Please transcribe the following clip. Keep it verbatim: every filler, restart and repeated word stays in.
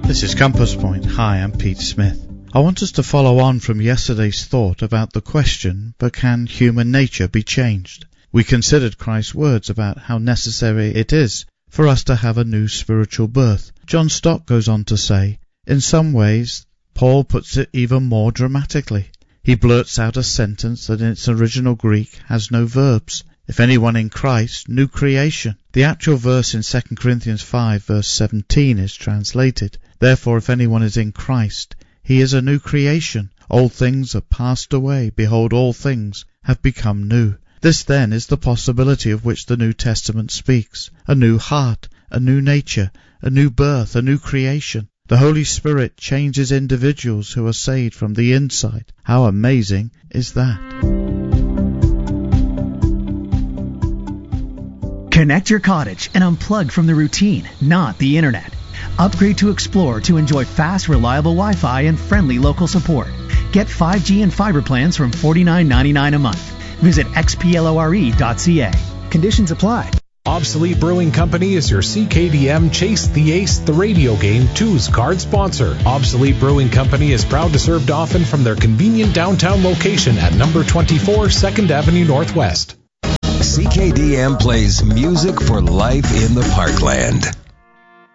This is Compass Point. Hi, I'm Pete Smith. I want us to follow on from yesterday's thought about the question, but can human nature be changed? We considered Christ's words about how necessary it is for us to have a new spiritual birth. John Stott goes on to say, in some ways, Paul puts it even more dramatically. He blurts out a sentence that in its original Greek has no verbs. If anyone in Christ, new creation. The actual verse in Second Corinthians five verse seventeen is translated, therefore if anyone is in Christ, he is a new creation. Old things are passed away. Behold, all things have become new. This then is the possibility of which the New Testament speaks. A new heart, a new nature, a new birth, a new creation. The Holy Spirit changes individuals who are saved from the inside. How amazing is that? Connect your cottage and unplug from the routine, not the internet. Upgrade to Explore to enjoy fast, reliable Wi-Fi and friendly local support. Get five G and fiber plans from forty-nine ninety-nine a month. Visit x p lore dot c a. Conditions apply. Obsolete Brewing Company is your C K D M Chase the Ace, the radio game two's card sponsor. Obsolete Brewing Company is proud to serve Dauphin from their convenient downtown location at number twenty-four second Avenue Northwest. C K D M plays music for life in the Parkland.